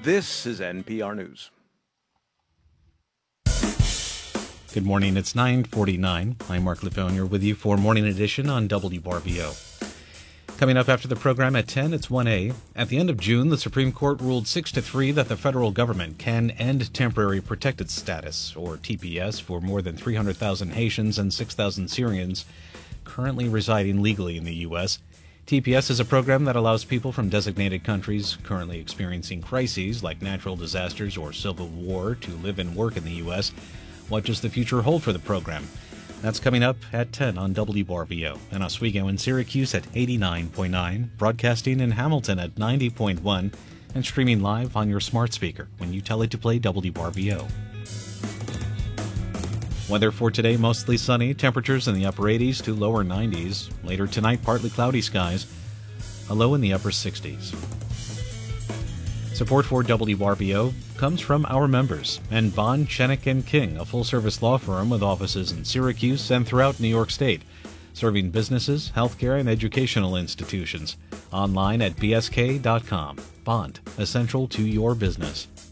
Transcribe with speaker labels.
Speaker 1: This is NPR News.
Speaker 2: Good morning, it's 9:49. I'm Mark Lafonier with you for Morning Edition on WRVO. Coming up after the program at 10, it's 1A. At the end of June, the Supreme Court ruled 6-3 that the federal government can end temporary protected status, or TPS, for more than 300,000 Haitians and 6,000 Syrians currently residing legally in the U.S. TPS is a program that allows people from designated countries currently experiencing crises like natural disasters or civil war to live and work in the U.S. What does the future hold for the program? That's coming up at 10 on WRVO, and Oswego in Syracuse at 89.9, broadcasting in Hamilton at 90.1, and streaming live on your smart speaker when you tell it to play WRVO. Weather for today, mostly sunny, temperatures in the upper 80s to lower 90s. Later tonight, partly cloudy skies, a low in the upper 60s. Support for WRVO comes from our members and Bond, Chenick & King, a full-service law firm with offices in Syracuse and throughout New York State, serving businesses, healthcare, and educational institutions. Online at bsk.com. Bond, essential to your business.